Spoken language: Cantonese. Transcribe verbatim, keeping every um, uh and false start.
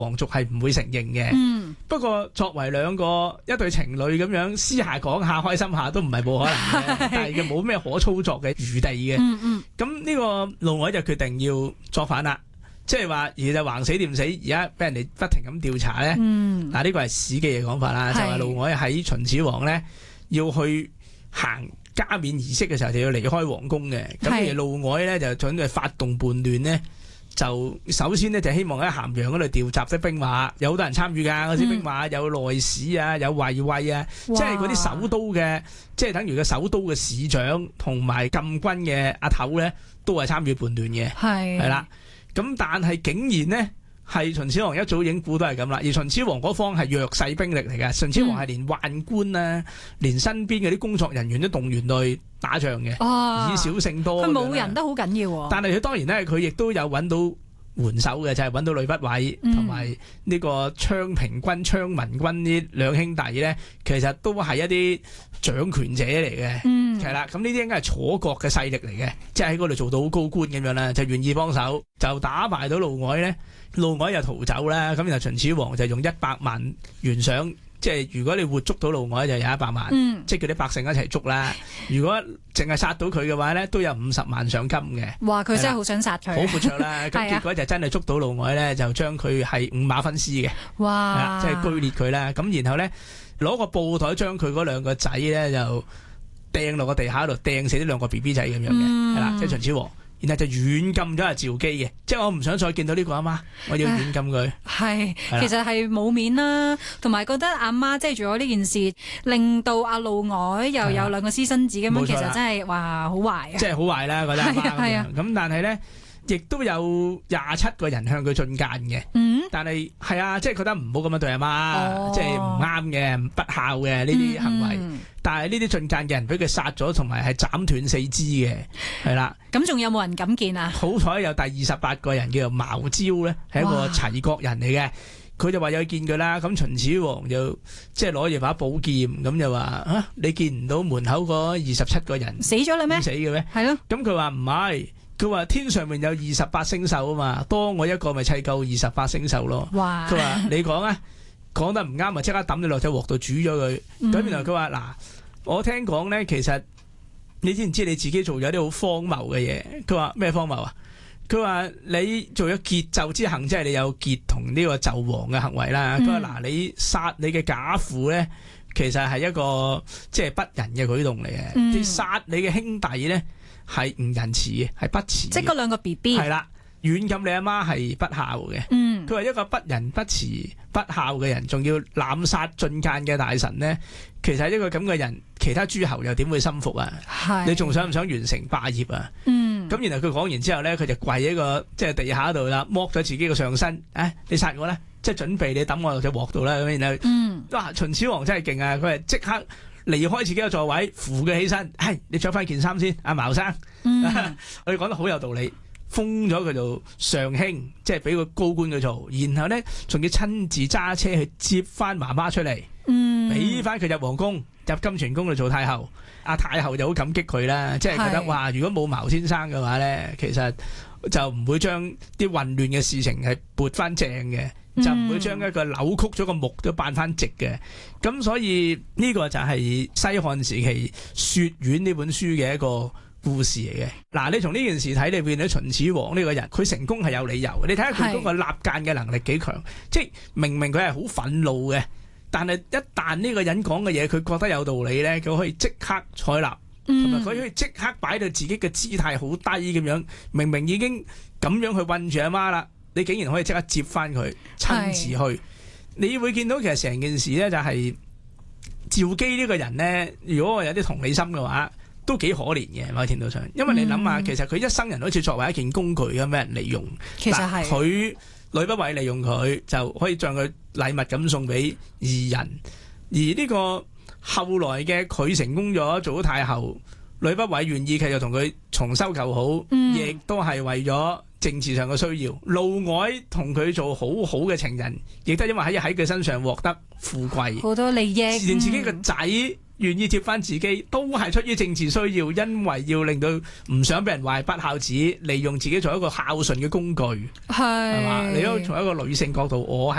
皇族係唔會承認嘅。 嗯， 不過作為兩個一對情侶咁樣私下講下開心下都唔係冇可能嘅，但係佢冇咩可操作嘅餘地嘅。 嗯嗯， 咁呢個盧外就決定要作反啦，即係話而就橫死掂死，而家俾人哋不停咁調查咧。 嗯， 嗱呢個係史記嘅講法啦，就話盧外喺秦始皇咧要去行加冕儀式嘅時候就要離開皇宮嘅，咁而盧外咧就準備發動叛亂咧，就首先咧就希望喺咸陽嗰度調集啲兵馬，有好多人參與㗎，嗰啲兵馬有內史啊，有衛尉啊，即係嗰啲首都嘅，即係等於個首都嘅市長同埋禁軍嘅阿頭咧，都係參與叛亂嘅，係係啦。咁但係竟然咧。係秦始皇一早已經估到係咁啦，而秦始皇嗰方係弱勢兵力嚟嘅，秦始皇係連宦官啊，嗯、連身邊嗰啲工作人員都動員去打仗嘅，哦、以少勝多。 佢冇人都好緊要， 但係佢當然咧，佢亦都有揾到援手嘅，就係、是、揾到呂不韋同埋呢個昌平君、昌文君呢兩兄弟咧，其實都係一啲掌權者嚟嘅，係啦、嗯。咁呢啲應該係楚國嘅勢力嚟嘅，即係喺嗰度做到好高官咁樣啦，就願意幫手，就打敗到盧外咧。盧外又逃走啦，咁然後秦始皇就用一百萬懸賞，即係如果你活捉到盧外就有一百萬，嗯、即係叫啲百姓一齊捉啦。如果淨係殺到佢嘅話咧，都有五十萬賞金嘅。哇！ 佢真係好想殺佢， 好闊綽啦。咁結果就真係捉到盧外咧，就將佢係五馬分屍嘅。哇！即係、就是、居裂佢啦。咁然後咧攞個布袋將佢嗰兩個仔咧就掟落個地下度，掟死呢兩個 B B 仔咁樣嘅，係啦、嗯，即係秦始皇。然後就軟禁咗阿趙姬嘅，即係我唔想再見到呢個阿媽，我要軟禁佢。係， 其實係冇面啦，同埋覺得阿媽即係做咗呢件事，令到阿盧外又有兩個私生子咁樣，其實真係哇好壞啊！ 即係好壞啦，覺得阿媽咁樣。咁但係咧，亦都有廿七個人向佢進諫嘅。嗯，但係係啊，即係覺得唔好咁樣對阿媽，即係唔啱嘅、不孝嘅呢啲行為。嗯嗯但係呢啲進諫嘅人俾佢殺咗，同埋係斬斷四肢嘅，係啦。 咁仲有冇人敢見啊？ 好彩有第二十八個人叫做茅招咧，係一個齊國人嚟嘅。佢就話有去見佢啦。咁秦始皇就即係攞住把寶劍，咁就話啊，你見唔到門口嗰二十七個人死咗啦咩？ 死嘅咩？ 係咯。 咁佢話唔係，佢話天上面有二十八星宿啊嘛，多我一個咪砌夠二十八星宿咯。哇！佢話你講啊。講得唔啱咪即刻抌你落隻鑊度煮咗佢。咁、嗯、然後佢話嗱，我聽講咧，其實你知唔知你自己做咗啲好荒謬嘅嘢？佢話咩荒謬啊？佢話你做咗桀紂之行，即係你有結同呢個紂王嘅行為啦。佢話嗱，你殺你嘅假父咧，其實係一個即係不仁嘅舉動嚟嘅。嗯、你殺你嘅兄弟咧係唔仁慈嘅，係不慈。即係嗰兩個 B B 係啦。軟禁你阿媽係不孝嘅，佢話、嗯、一個不仁不慈不孝嘅人，仲要濫殺進諫嘅大臣呢，其實一個咁嘅人，其他諸侯又點會心服啊？是你仲想唔想完成霸業啊？咁、嗯、然後佢講完之後呢，佢就跪喺個即係地下度啦，剝咗自己個上身，誒、哎，你殺我啦，即係準備你抌我落隻鑊度啦，咁然後，嗯、哇，秦始皇真係勁啊！佢係即刻離開自己嘅座位，扶佢起身，係、哎、你着翻件衫先，阿茅生，嗯、我哋講得好有道理。封咗佢做上卿，即係俾個高官佢做，然後咧仲要親自揸車去接翻媽媽出嚟，俾翻佢入皇宮，入金泉宮度做太后。阿太后就好感激佢啦，即係覺得哇，如果冇茅先生嘅話咧，其實就唔會將啲混亂嘅事情係撥翻正嘅，嗯、就唔會將一個扭曲咗個木都扮翻直嘅。咁所以呢個就係西漢時期《說苑》呢本書嘅一個故事嚟嘅。嗱，你從呢件事睇，你見到秦始皇呢個人，佢成功係有理由嘅。你睇下佢嗰個立諫嘅能力幾強，即係明明佢係好憤怒嘅，但係一旦呢個人講嘅嘢，佢覺得有道理咧，佢可以即刻採納，同埋佢可以即刻擺到自己嘅姿態好低咁樣。明明已經咁樣去韞住阿媽啦，你竟然可以即刻接翻佢，親自去。你會見到其實成件事咧就係趙姬呢個人咧，如果我有啲同理心嘅話，都幾可憐嘅某程度上，因為你諗下，嗯、其實佢一生人好似作為一件工具咁俾人利用。其實係佢呂不韋利用佢，就可以將佢禮物咁送俾異人。而呢個後來嘅佢成功咗做咗太后，呂不韋願意繼續同佢重修舊好，嗯、亦都係為咗政治上嘅需要。盧外同佢做好好嘅情人，亦都因為喺喺佢身上獲得富貴，好多利益，連自己個仔。嗯願意貼翻自己，都係出於政治需要，因為要令到唔想俾人話不孝子，利用自己做一個孝順嘅工具，係係嘛？你都從一個女性角度，我係。